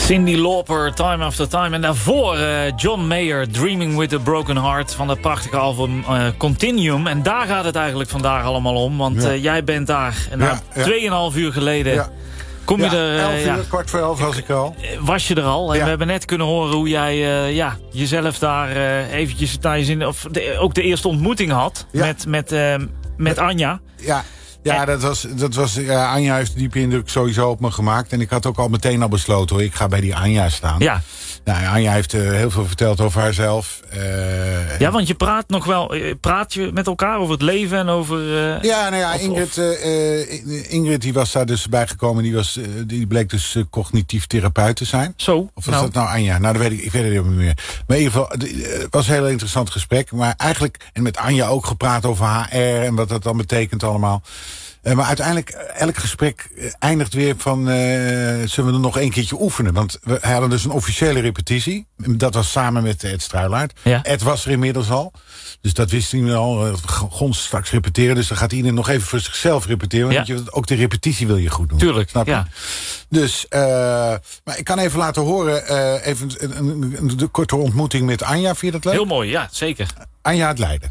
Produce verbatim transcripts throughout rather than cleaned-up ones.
Cyndi Lauper, Time After Time. En daarvoor uh, John Mayer, Dreaming with a Broken Heart... van het prachtige album uh, Continuum. En daar gaat het eigenlijk vandaag allemaal om. Want ja. uh, jij bent daar. En na ja, tweeënhalf ja. uur geleden... Ja. Kom je ja, er, uh, elf uur, ja, kwart voor elf was ik al. Was je er al. En ja. we hebben net kunnen horen hoe jij uh, ja, jezelf daar uh, eventjes naar je zin... of de, ook de eerste ontmoeting had ja. met, met, uh, met, met Anja. Ja. Ja, dat was, dat was, ja, Anja heeft een diepe indruk sowieso op me gemaakt. En ik had ook al meteen al besloten, hoor, ik ga bij die Anja staan. Ja. Nou, Anja heeft uh, heel veel verteld over haarzelf. Uh, ja, want je praat nog wel, praat je met elkaar over het leven en over... Uh, ja, nou ja, of, Ingrid, uh, Ingrid die was daar dus bijgekomen. Die, was, uh, die bleek dus uh, cognitief therapeut te zijn. Zo? Of was nou. dat nou Anja? Nou, dat weet ik, ik weet het helemaal niet meer. Maar in ieder geval, het was een heel interessant gesprek. Maar eigenlijk, en met Anja ook gepraat over H R en wat dat dan betekent allemaal. Uh, maar uiteindelijk, elk gesprek eindigt weer van... Uh, zullen we er nog een keertje oefenen? Want we hadden dus een officiële repetitie. Dat was samen met Ed Struilaert. Ja. Ed was er inmiddels al. Dus dat wist hij al. Gons straks repeteren. Dus dan gaat iedereen nog even voor zichzelf repeteren. Want ja. je, ook de repetitie wil je goed doen. Tuurlijk, snap je? Ja. Dus, uh, maar ik kan even laten horen... Uh, even een, een, een, een korte ontmoeting met Anja. Vind je dat leuk? Heel mooi, ja, zeker. Anja uit Leiden.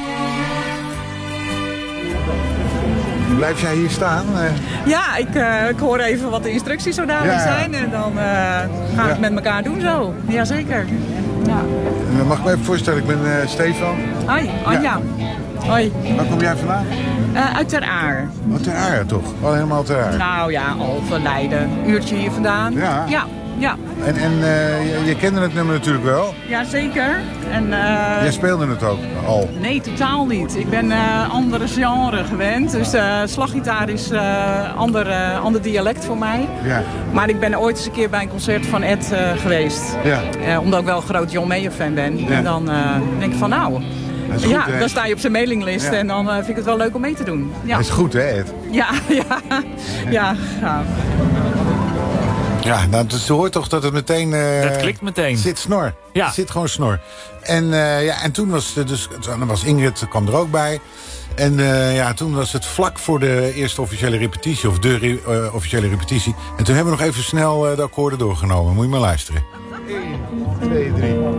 Blijf jij hier staan? Ja, ik, uh, ik hoor even wat de instructies zo dadelijk ja. zijn. En dan uh, gaan we ja. het met elkaar doen zo. Jazeker. Ja. Mag ik me even voorstellen, ik ben uh, Stefan. Hoi, Anja. Ja. Hoi. Waar kom jij vandaan? Uh, uit Ter Aar. Oh, Ter Aar toch? Al helemaal Ter Aar? Nou ja, Alphen, Leiden. Een uurtje hier vandaan. Ja. Ja. Ja. En, en uh, je, je kende het nummer natuurlijk wel? Jazeker. En, uh, Jij speelde het ook al? Nee, totaal niet. Ik ben uh, andere genre gewend. Dus uh, slaggitaar is uh, ander, uh, ander dialect voor mij. Ja. Maar ik ben ooit eens een keer bij een concert van Ed uh, geweest. Ja. Uh, omdat ik wel een groot John Mayer fan ben. Ja. En dan uh, denk ik van nou... Goed, ja, hè? Dan sta je op zijn mailinglist ja. en dan uh, vind ik het wel leuk om mee te doen. Ja. Dat is goed, hè, Ed? Ja, ja, ja, gaaf. Ja, nou, dus je hoort toch dat het meteen... Uh, dat klikt meteen. Zit snor. Ja. Het zit gewoon snor. En, uh, ja, en toen was, dus, dan was Ingrid, kwam er ook bij. En uh, ja, toen was het vlak voor de eerste officiële repetitie. Of de re, uh, officiële repetitie. En toen hebben we nog even snel uh, de akkoorden doorgenomen. Moet je maar luisteren. één, twee, drie...